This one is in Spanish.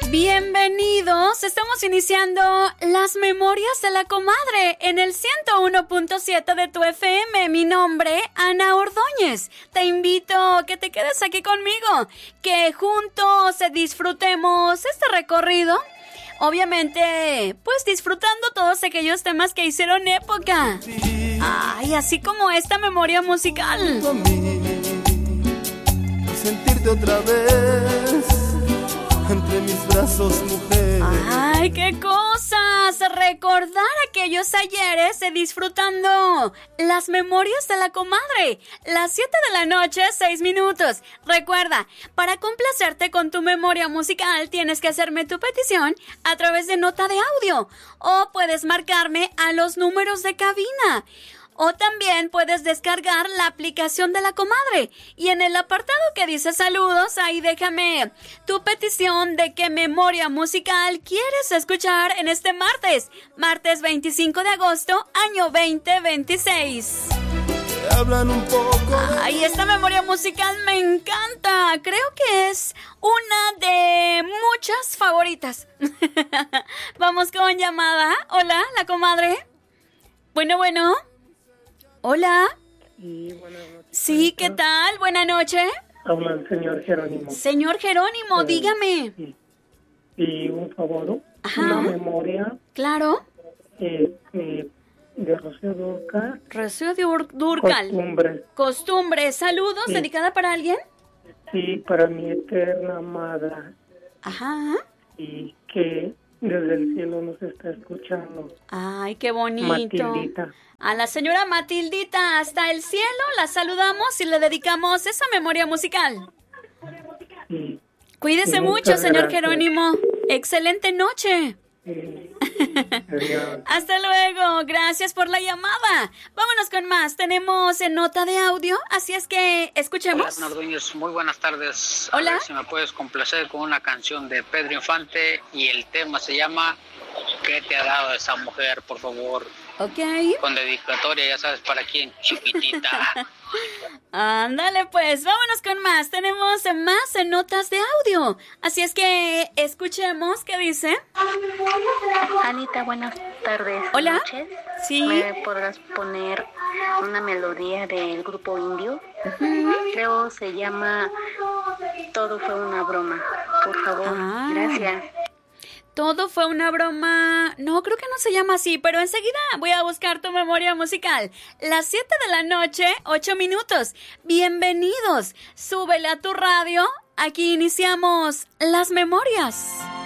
Bienvenidos, estamos iniciando las memorias de la comadre en el 101.7 de tu FM. Mi nombre, Ana Ordóñez. Te invito a que te quedes aquí conmigo, que juntos disfrutemos este recorrido. Obviamente, pues disfrutando todos aquellos temas que hicieron época. Ay, así como esta memoria musical. Sentirte otra vez entre mis brazos, mujer. ¡Ay, qué cosas! Recordar aquellos ayeres disfrutando las memorias de la comadre. Las 7 de la noche, 6 minutos. Recuerda, para complacerte con tu memoria musical, tienes que hacerme tu petición a través de nota de audio. O puedes marcarme a los números de cabina. O también puedes descargar la aplicación de la comadre. Y en el apartado que dice saludos, ahí déjame tu petición de qué memoria musical quieres escuchar en este martes. Martes 25 de agosto, año 2026. Hablan un poco. Ay, esta memoria musical me encanta. Creo que es una de muchas favoritas. Vamos con llamada. Hola, la comadre. Bueno. Hola. Sí, buenas noches. Sí, ¿qué tal? Buena noche. Habla el señor Jerónimo. Señor Jerónimo, dígame. Sí. Y un favor, Ajá. una memoria Claro. de Rocío Dúrcal. Rocío Dúrcal. Costumbre. Saludos, Sí. ¿dedicada para alguien? Sí, para mi eterna amada. Ajá. Y que desde el cielo nos está escuchando. Ay, qué bonito. Matildita. A la señora Matildita, hasta el cielo, la saludamos y le dedicamos esa memoria musical. Sí. Cuídese Sí, mucho, muchas señor gracias. Jerónimo. Excelente noche. Sí. Adiós. Hasta luego, gracias por la llamada. Vámonos con más, tenemos en nota de audio, así es que escuchemos. Hola, Ordóñez, muy buenas tardes. Hola. A ver si me puedes complacer con una canción de Pedro Infante y el tema se llama ¿Qué te ha dado esa mujer, por favor? Ok. Con dedicatoria, ya sabes para quién, chiquitita. Ándale pues, vámonos con más, tenemos más en notas de audio, así es que escuchemos qué dice. Anita, buenas tardes. Hola. Noches. Sí. ¿Me podrás poner una melodía del grupo indio? Creo se llama Todo fue una broma. Por favor, Ah. gracias. Todo fue una broma. No, creo que no se llama así, pero enseguida voy a buscar tu memoria musical. Las 7 de la noche, 8 minutos. Bienvenidos. Súbele a tu radio. Aquí iniciamos las memorias.